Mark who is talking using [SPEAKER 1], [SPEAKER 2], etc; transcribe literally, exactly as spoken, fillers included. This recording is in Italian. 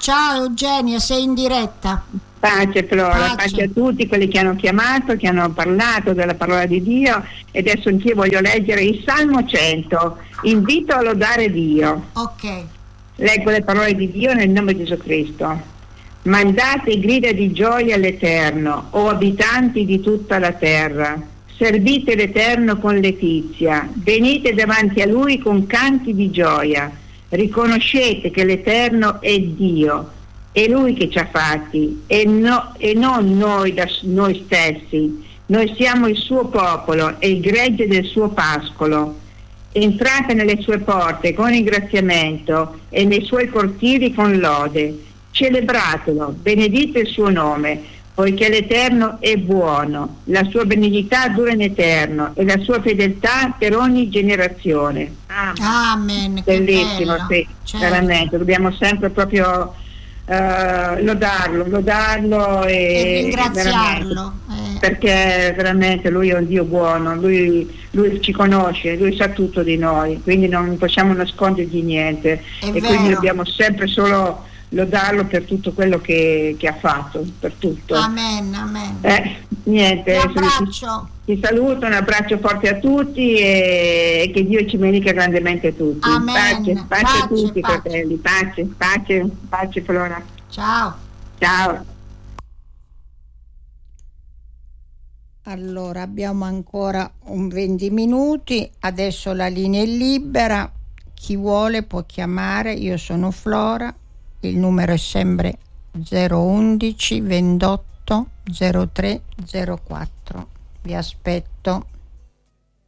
[SPEAKER 1] Ciao Eugenia, sei in diretta.
[SPEAKER 2] Pace Flora, pace.
[SPEAKER 1] Pace.
[SPEAKER 2] pace a tutti quelli che hanno chiamato, che hanno parlato della parola di Dio, e adesso anch'io voglio leggere il Salmo cento, invito a lodare Dio.
[SPEAKER 1] Ok.
[SPEAKER 2] Leggo le parole di Dio nel nome di Gesù Cristo. Mandate grida di gioia all'Eterno, o abitanti di tutta la terra. Servite l'Eterno con letizia, venite davanti a Lui con canti di gioia. Riconoscete che l'Eterno è Dio, è Lui che ci ha fatti, e, no, e non noi da noi stessi. Noi siamo il suo popolo e il gregge del suo pascolo. Entrate nelle sue porte con ringraziamento e nei suoi cortili con lode. Celebratelo, benedite il suo nome, poiché l'Eterno è buono, la sua benignità dura in eterno e la sua fedeltà per ogni generazione.
[SPEAKER 1] Amen. Amen.
[SPEAKER 2] Bellissimo, sì,
[SPEAKER 1] certo.
[SPEAKER 2] Veramente, dobbiamo sempre proprio uh, lodarlo, lodarlo e,
[SPEAKER 1] e ringraziarlo.
[SPEAKER 2] Eh. Perché veramente lui è un Dio buono, lui, lui ci conosce, lui sa tutto di noi, quindi non possiamo nascondergli niente.
[SPEAKER 1] È
[SPEAKER 2] e
[SPEAKER 1] vero.
[SPEAKER 2] Quindi dobbiamo sempre solo lodarlo per tutto quello che, che ha fatto, per tutto.
[SPEAKER 1] Amen, amen.
[SPEAKER 2] Eh, niente,
[SPEAKER 1] un abbraccio.
[SPEAKER 2] Ti, ti saluto, un abbraccio forte a tutti e che Dio ci benedica grandemente a tutti.
[SPEAKER 1] Amen.
[SPEAKER 2] Pace, pace,
[SPEAKER 1] Pace,
[SPEAKER 2] a tutti,
[SPEAKER 1] pace.
[SPEAKER 2] fratelli, pace, pace, pace Flora.
[SPEAKER 1] Ciao.
[SPEAKER 2] Ciao.
[SPEAKER 3] Allora, abbiamo ancora un venti minuti, adesso la linea è libera, chi vuole può chiamare, io sono Flora. Il numero è sempre zero undici ventotto zero tre zero quattro. Vi aspetto.